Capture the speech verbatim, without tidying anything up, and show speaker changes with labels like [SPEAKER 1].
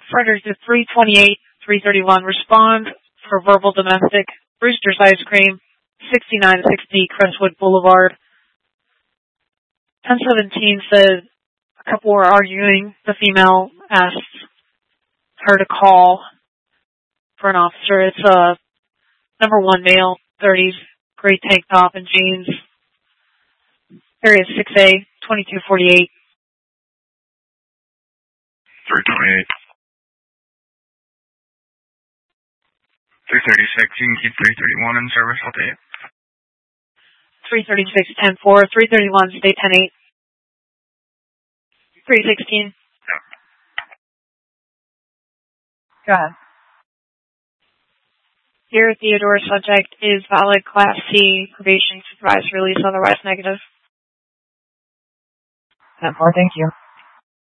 [SPEAKER 1] Frederick to three twenty-eight, three thirty-one. Respond for verbal domestic. Brewster's Ice Cream, sixty-nine sixty Crestwood Boulevard. ten seventeen said a couple were arguing. The female asked her to call for an officer. It's a number one male, thirties, gray tank top and jeans. Area six A, twenty-two forty-eight.
[SPEAKER 2] three twenty-eight. three thirty-six, you can keep three thirty-one in service all day.
[SPEAKER 1] three thirty-six, ten four, three thirty-one, stay ten eight. three sixteen.
[SPEAKER 2] Yeah.
[SPEAKER 1] Go ahead. Dear Theodore, subject is valid Class C, probation, supervised release, otherwise negative.
[SPEAKER 3] ten four, thank you.